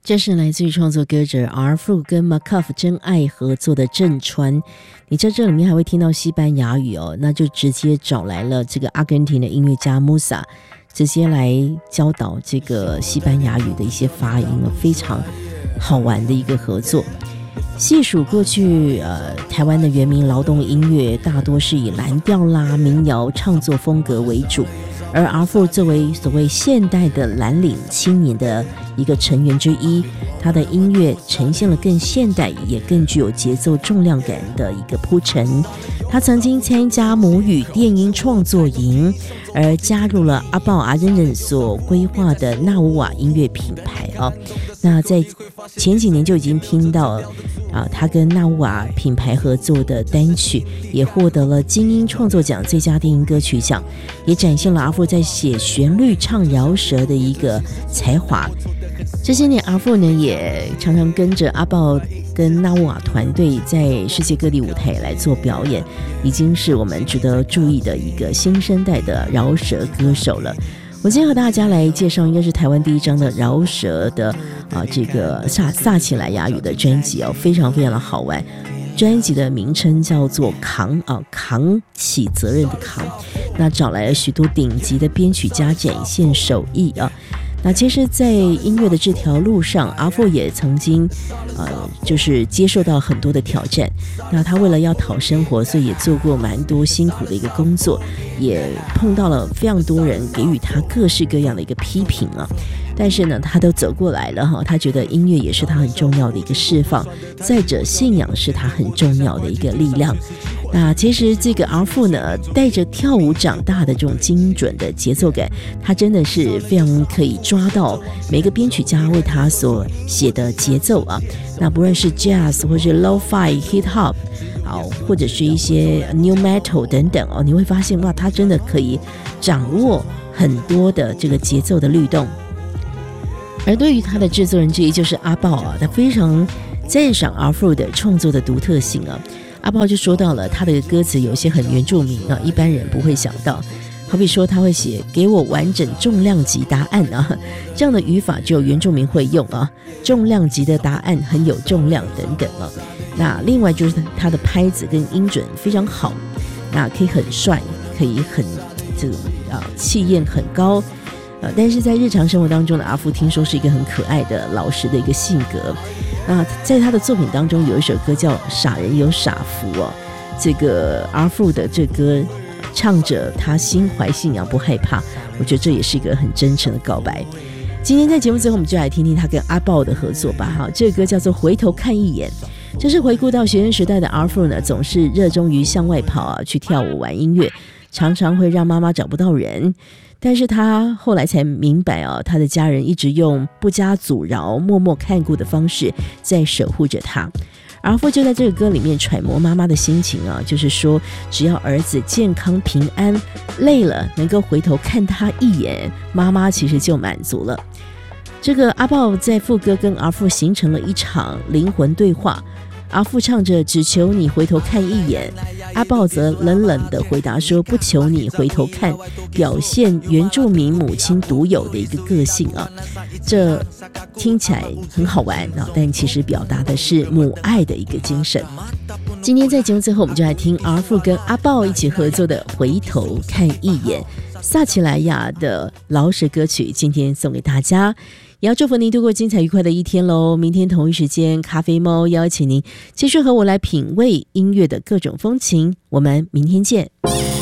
这是来自于创作歌者 R.Fu 跟 Makaf 真爱合作的正川，你在这里面还会听到西班牙语哦，那就直接找来了这个阿根廷的音乐家 Musa， 直接来教导这个西班牙语的一些发音，非常好玩的一个合作。细数过去台湾的原民劳动音乐大多是以蓝调啦、民谣唱作风格为主，而 R.Fu 作为所谓现代的蓝领青年的一个成员之一，他的音乐呈现了更现代也更具有节奏重量感的一个铺陈。他曾经参加母语电音创作营，而加入了阿豹阿认认所规划的纳乌瓦音乐品牌哦。那在前几年就已经听到他跟纳乌瓦品牌合作的单曲也获得了金音创作奖最佳电音歌曲奖，也展现了阿富在写旋律唱饶舌的一个才华。这些年阿富呢也常常跟着阿豹跟纳乌瓦团队在世界各地舞台来做表演，已经是我们值得注意的一个新生代的饶舌歌手了。我今天和大家来介绍应该是台湾第一张的饶舌的这个萨奇莱雅语的专辑哦，非常非常的好玩。专辑的名称叫做扛起责任的扛，那找来了许多顶级的编曲家展现手艺啊。那其实在音乐的这条路上，阿富也曾经就是接受到很多的挑战。那他为了要讨生活，所以也做过蛮多辛苦的一个工作，也碰到了非常多人给予他各式各样的一个批评啊。但是呢，他都走过来了哈，他觉得音乐也是他很重要的一个释放，再者信仰是他很重要的一个力量。那其实这个 R.Fu 呢，带着跳舞长大的这种精准的节奏感，他真的是非常可以抓到每个编曲家为他所写的节奏啊。那不论是 Jazz 或是 Lo-Fi Hip Hop 或者是一些 New Metal 等等哦，你会发现哇，他真的可以掌握很多的这个节奏的律动。而对于他的制作人之一就是阿豹啊，他非常赞赏 R.Fu 的创作的独特性啊。阿豹就说到了他的歌词有些很原住民啊，一般人不会想到。好比说他会写给我完整重量级答案啊，这样的语法只有原住民会用啊，重量级的答案很有重量等等啊。那另外就是他的拍子跟音准非常好，那可以很帅，可以很这种气焰很高。但是在日常生活当中的阿富听说是一个很可爱的老实的一个性格。那在他的作品当中有一首歌叫《傻人有傻福》哦，这个阿富的这歌唱着他心怀信仰不害怕，我觉得这也是一个很真诚的告白。今天在节目最后我们就来听听他跟阿豹的合作吧。好，这个歌叫做《回头看一眼》，这是回顾到学生时代的阿富呢，总是热衷于向外跑去跳舞玩音乐，常常会让妈妈找不到人。但是他后来才明白他的家人一直用不加阻挠、默默看顾的方式在守护着他。阿富就在这个歌里面揣摩妈妈的心情就是说只要儿子健康平安，累了能够回头看他一眼，妈妈其实就满足了。这个阿豹在副歌跟阿富形成了一场灵魂对话。阿富唱着只求你回头看一眼，阿豹则冷冷地回答说不求你回头看，表现原住民母亲独有的一个个性这听起来很好玩但其实表达的是母爱的一个精神。今天在节目最后我们就来听 R.Fu 跟阿豹一起合作的回头看一眼，萨奇莱雅的饶舌歌曲，今天送给大家，也要祝福您度过精彩愉快的一天咯。明天同一时间，咖啡猫邀请您继续和我来品味音乐的各种风情，我们明天见。